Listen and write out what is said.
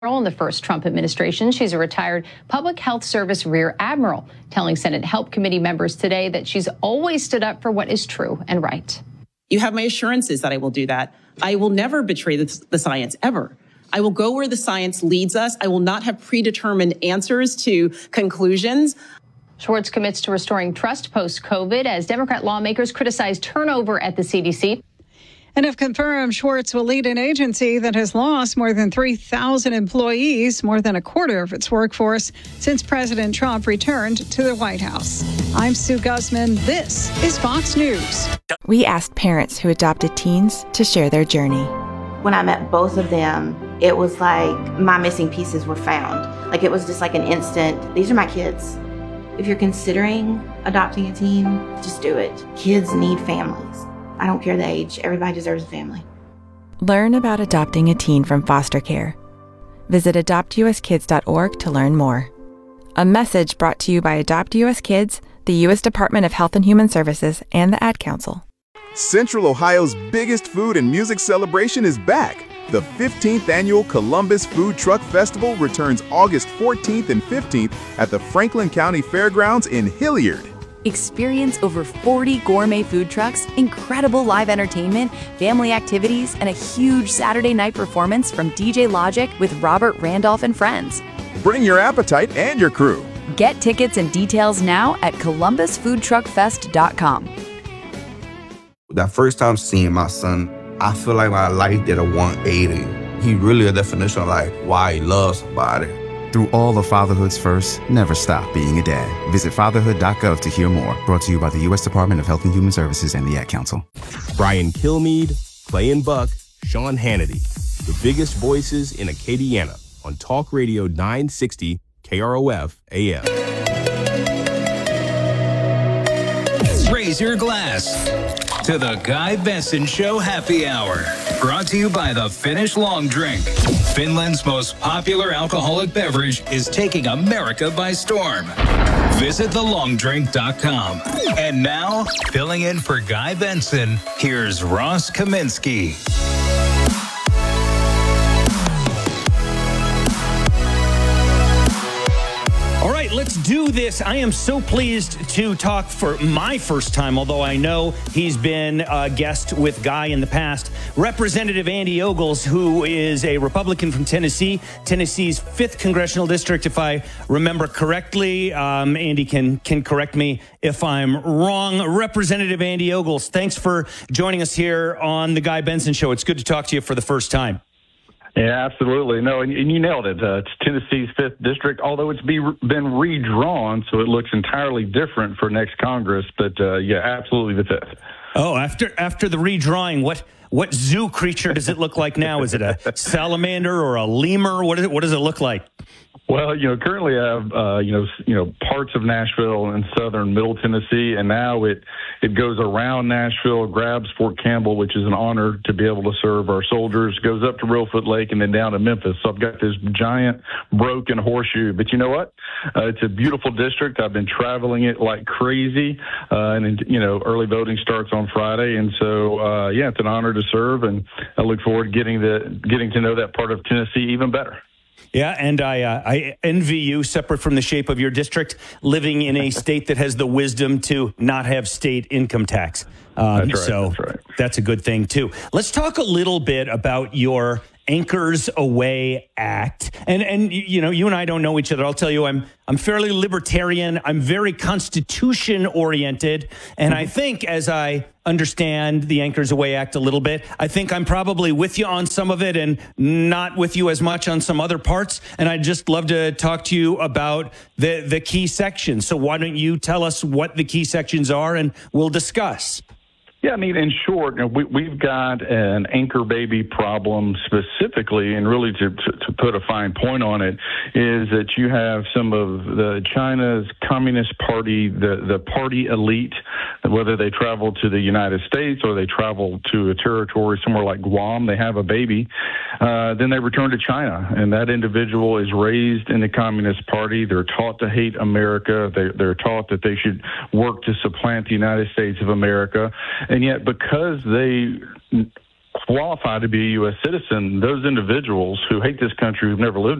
in the first Trump administration. She's a retired public health service rear admiral, telling Senate Help Committee members today that she's always stood up for what is true and right. You have my assurances that I will do that. I will never betray the science, ever. I will go where the science leads us. I will not have predetermined answers to conclusions. Schwartz commits to restoring trust post-COVID as Democrat lawmakers criticize turnover at the CDC. And if confirmed, Schwartz will lead an agency that has lost more than 3,000 employees, more than a quarter of its workforce, since President Trump returned to the White House. I'm Sue Guzman. This is Fox News. We asked parents who adopted teens to share their journey. When I met both of them, it was like my missing pieces were found. Like it was just like an instant, these are my kids. If you're considering adopting a teen, just do it. Kids need families. I don't care the age. Everybody deserves a family. Learn about adopting a teen from foster care. Visit adoptuskids.org to learn more. A message brought to you by Adopt US Kids, the U.S. Department of Health and Human Services, and the Ad Council. Central Ohio's biggest food and music celebration is back. The 15th annual Columbus Food Truck Festival returns August 14th and 15th at the Franklin County Fairgrounds in Hilliard. Experience over 40 gourmet food trucks, incredible live entertainment, family activities, and a huge Saturday night performance from DJ Logic with Robert Randolph and friends. Bring your appetite and your crew. Get tickets and details now at columbusfoodtruckfest.com. That first time seeing my son, I feel like my life did a 180. He really a definition of like why he loves somebody. Through all of fatherhood's first, never stop being a dad. Visit fatherhood.gov to hear more. Brought to you by the U.S. Department of Health and Human Services and the Ad Council. Brian Kilmeade, Clay and Buck, Sean Hannity. The biggest voices in Acadiana on Talk Radio 960 KROF AM. Raise your glass to the Guy Benson Show Happy Hour. Brought to you by the Finnish Long Drink. Finland's most popular alcoholic beverage is taking America by storm. Visit thelongdrink.com. And now, filling in for Guy Benson, here's Ross Kaminsky. Let's do this. I am so pleased to talk for my first time, although I know he's been a guest with Guy in the past. Representative Andy Ogles, who is a Republican from Tennessee, Tennessee's 5th congressional district, if I remember correctly. Andy can correct me if I'm wrong. Representative Andy Ogles, thanks for joining us here on the Guy Benson Show. It's good to talk to you for the first time. Yeah, absolutely. No, and you nailed it. It's Tennessee's 5th district, although it's been redrawn, so it looks entirely different for next Congress. But yeah, absolutely the 5th. Oh, after the redrawing, what zoo creature does it look like now? Is it a salamander or a lemur? What does it look like? Well, currently I have, parts of Nashville and southern Middle Tennessee, and now it goes around Nashville, grabs Fort Campbell, which is an honor to be able to serve our soldiers, goes up to Reelfoot Lake, and then down to Memphis. So I've got this giant broken horseshoe. But you know what? It's a beautiful district. I've been traveling it like crazy, and early voting starts on Friday. And so, it's an honor to serve, and I look forward to getting to know that part of Tennessee even better. Yeah, and I envy you, separate from the shape of your district, living in a state that has the wisdom to not have state income tax. That's right. That's a good thing, too. Let's talk a little bit about your Anchors Away Act. And you and I don't know each other. I'll tell you, I'm fairly libertarian. I'm very Constitution oriented. And I think, as I understand the Anchors Away Act a little bit, I think I'm probably with you on some of it and not with you as much on some other parts. And I'd just love to talk to you about the key sections. So why don't you tell us what the key sections are, and we'll discuss. Yeah, in short, we've got an anchor baby problem specifically, and really to put a fine point on it, is that you have some of China's Communist Party, the party elite, whether they travel to the United States or they travel to a territory somewhere like Guam, they have a baby, then they return to China, and that individual is raised in the Communist Party. They're taught to hate America. They're taught that they should work to supplant the United States of America. And yet, because they qualify to be a U.S. citizen, those individuals who hate this country, who've never lived